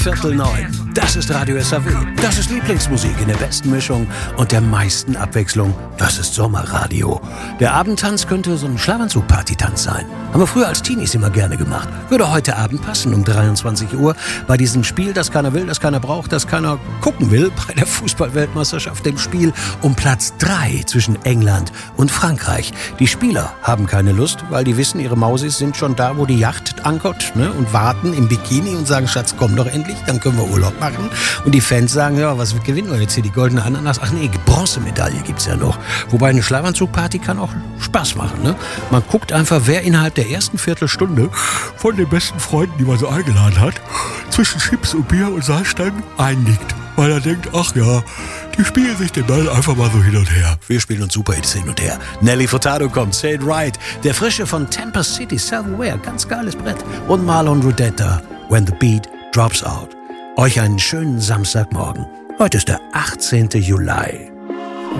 8:45. Das ist Radio SAW. Das ist Lieblingsmusik in der besten Mischung und der meisten Abwechslung. Das ist Sommerradio. Der Abendtanz könnte so ein Schlafanzug-Party-Tanz sein. Haben wir früher als Teenies immer gerne gemacht. Würde heute Abend passen um 23 Uhr bei diesem Spiel, das keiner will, das keiner braucht, das keiner gucken will, bei der Fußball-Weltmeisterschaft, dem Spiel um Platz 3 zwischen England und Frankreich. Die Spieler haben keine Lust, weil die wissen, ihre Mausis sind schon da, wo die Yacht ankert, ne, und warten im Bikini und sagen, Schatz, komm doch endlich, dann können wir Urlaub machen. Und die Fans sagen, ja, was gewinnen wir jetzt hier, die goldene Ananas? Ach nee, Bronzemedaille gibt's ja noch. Wobei eine Schlafanzugparty kann auch Spaß machen, ne? Man guckt einfach, wer innerhalb der ersten Viertelstunde von den besten Freunden, die man so eingeladen hat, zwischen Chips und Bier und Salzstangen einnickt. Weil er denkt, ach ja, die spielen sich den Ball einfach mal so hin und her. Wir spielen uns Superhits hin und her. Nelly Furtado kommt, Say It Right. Der Frische von Tampa City, Self-Aware, ganz geiles Brett. Und Marlon Rudetta, When the Beat Drops Out. Euch einen schönen Samstagmorgen. Heute ist der 18. Juli.